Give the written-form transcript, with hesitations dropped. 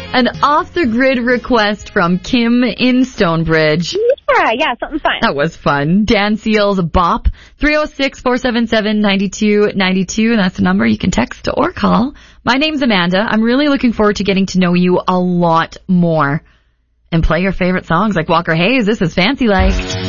An off-the-grid request from Kim in Stonebridge. Yeah, something fun. That was fun. Dan Seals, Bop, 306-477-9292. That's the number you can text or call. My name's Amanda. I'm really looking forward to getting to know you a lot more. And play your favorite songs like Walker Hayes. This is Fancy Like.